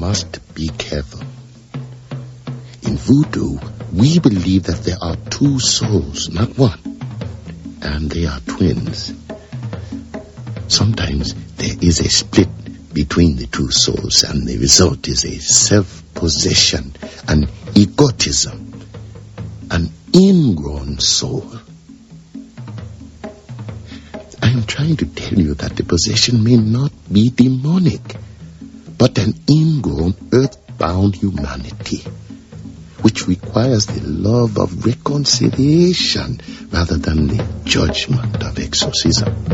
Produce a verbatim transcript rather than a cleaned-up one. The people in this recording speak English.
must be careful. In voodoo, we believe that there are two souls, not one, and they are twins. Sometimes there is a split between the two souls, and the result is a self-possession, an egotism, an ingrown soul. I'm trying to tell you that the possession may not be demonic, but an ingrown, earthbound humanity, which requires the love of reconciliation rather than the judgment of exorcism.